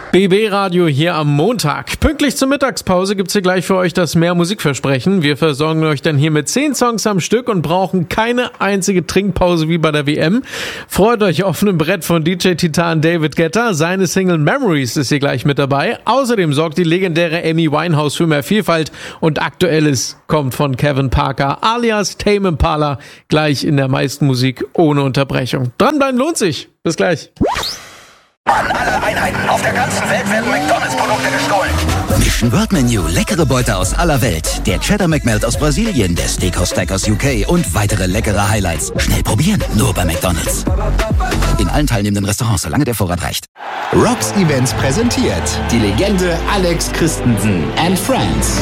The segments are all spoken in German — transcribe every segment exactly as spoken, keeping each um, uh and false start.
B B Radio hier am Montag. Pünktlich zur Mittagspause gibt's hier gleich für euch das Mehr Musikversprechen. Wir versorgen euch dann hier mit zehn Songs am Stück und brauchen keine einzige Trinkpause wie bei der W M. Freut euch auf ein Brett von D J-Titan David Guetta. Seine Single Memories ist hier gleich mit dabei. Außerdem sorgt die legendäre Amy Winehouse für mehr Vielfalt und Aktuelles kommt von Kevin Parker alias Tame Impala gleich in der meisten Musik ohne Unterbrechung. Dranbleiben lohnt sich. Bis gleich. An alle Einheiten auf der ganzen Welt werden McDonalds-Produkte gestohlen. Mission World Menu, leckere Beute aus aller Welt. Der Cheddar McMelt aus Brasilien, der Steakhouse Stack aus U K und weitere leckere Highlights. Schnell probieren, nur bei McDonalds. In allen teilnehmenden Restaurants, solange der Vorrat reicht. Rocks Events präsentiert die Legende Alex Christensen and Friends.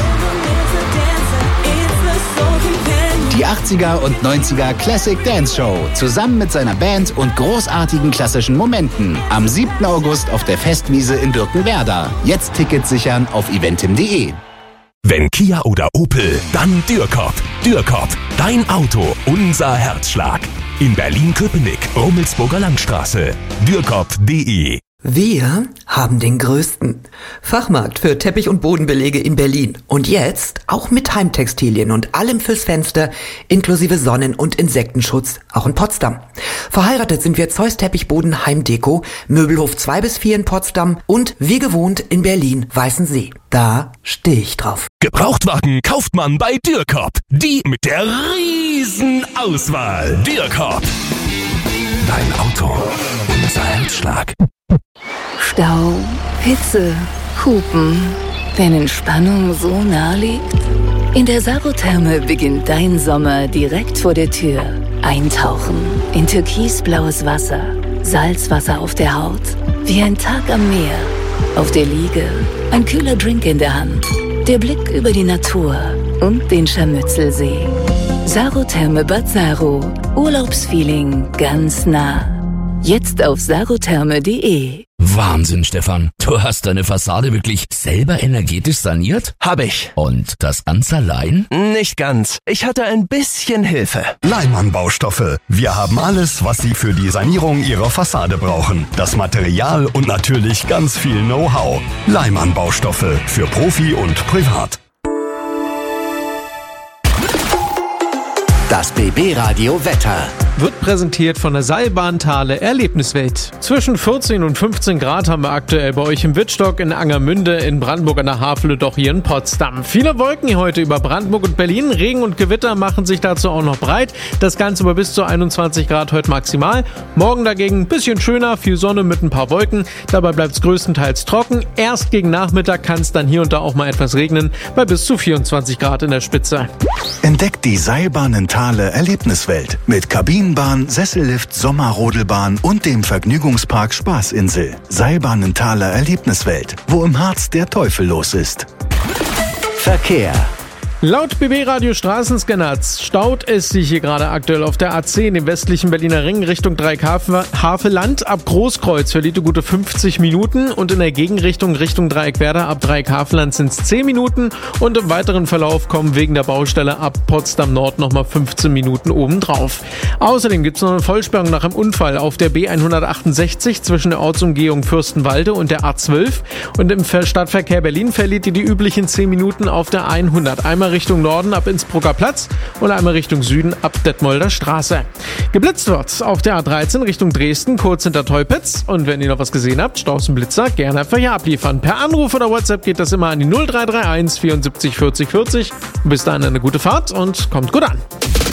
Die achtziger und neunziger Classic Dance Show zusammen mit seiner Band und großartigen klassischen Momenten am siebten August auf der Festwiese in Birkenwerder. Jetzt Tickets sichern auf eventim punkt de. Wenn Kia oder Opel, dann Dürkop. Dürkop, dein Auto, unser Herzschlag. In Berlin-Köpenick, Rummelsburger Landstraße. Dürkop punkt de. Wir haben den größten Fachmarkt für Teppich- und Bodenbelege in Berlin. Und jetzt auch mit Heimtextilien und allem fürs Fenster, inklusive Sonnen- und Insektenschutz, auch in Potsdam. Verheiratet sind wir Zeus Teppichboden Heimdeko, Möbelhof zwei bis vier in Potsdam und wie gewohnt in Berlin Weißensee. Da stehe ich drauf. Gebrauchtwagen kauft man bei Dürkop. Die mit der riesen Auswahl. Dürkop. Dein Auto, unser Herzschlag. Stau, Hitze, Hupen, wenn Entspannung so nah liegt? In der Sarotherme beginnt dein Sommer direkt vor der Tür. Eintauchen in türkisblaues Wasser, Salzwasser auf der Haut, wie ein Tag am Meer. Auf der Liege, ein kühler Drink in der Hand, der Blick über die Natur und den Scharmützelsee. Sarotherme Bad Saro, Urlaubsfeeling ganz nah. Jetzt auf sarotherme punkt de. Wahnsinn, Stefan. Du hast deine Fassade wirklich selber energetisch saniert? Hab ich. Und das ganz allein? Nicht ganz. Ich hatte ein bisschen Hilfe. Leimann Baustoffe. Wir haben alles, was Sie für die Sanierung Ihrer Fassade brauchen. Das Material und natürlich ganz viel Know-how. Leimann Baustoffe für Profi und Privat. Das B B Radio Wetter wird präsentiert von der Seilbahnthale Erlebniswelt. Zwischen vierzehn und fünfzehn Grad haben wir aktuell bei euch im Wittstock, in Angermünde, in Brandenburg an der Havel, doch hier in Potsdam. Viele Wolken hier heute über Brandenburg und Berlin. Regen und Gewitter machen sich dazu auch noch breit. Das Ganze bei bis zu einundzwanzig Grad heute maximal. Morgen dagegen ein bisschen schöner, viel Sonne mit ein paar Wolken. Dabei bleibt es größtenteils trocken. Erst gegen Nachmittag kann es dann hier und da auch mal etwas regnen, bei bis zu vierundzwanzig Grad in der Spitze. Entdeckt die Seilbahnenthaler Erlebniswelt mit Kabinenbahn, Sessellift, Sommerrodelbahn und dem Vergnügungspark Spaßinsel. Seilbahnenthaler Erlebniswelt, wo im Harz der Teufel los ist. Verkehr. Laut B B-Radio Straßenscanner staut es sich hier gerade aktuell auf der A zehn im westlichen Berliner Ring Richtung Dreieck-Haveland. Ab Großkreuz verliert ihr gute fünfzig Minuten und in der Gegenrichtung Richtung Dreieck-Werder ab Dreieck-Haveland sind es zehn Minuten und im weiteren Verlauf kommen wegen der Baustelle ab Potsdam Nord nochmal fünfzehn Minuten obendrauf. Außerdem gibt es noch eine Vollsperrung nach einem Unfall auf der B hundertachtundsechzig zwischen der Ortsumgehung Fürstenwalde und der A zwölf und im Stadtverkehr Berlin verliert ihr die üblichen zehn Minuten auf der hundert. Einmal Richtung Norden ab Innsbrucker Platz und einmal Richtung Süden ab Detmolder Straße. Geblitzt wird auf der A dreizehn Richtung Dresden, kurz hinter Teupitz. Und wenn ihr noch was gesehen habt, Straußenblitzer, gerne einfach hier abliefern. Per Anruf oder WhatsApp geht das immer an die null drei drei eins vierundsiebzig vierzig vierzig. Bis dahin eine gute Fahrt und kommt gut an.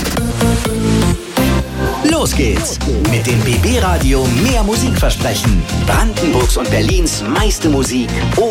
Los geht's mit dem B B Radio Mehr Musikversprechen. Brandenburgs und Berlins meiste Musik.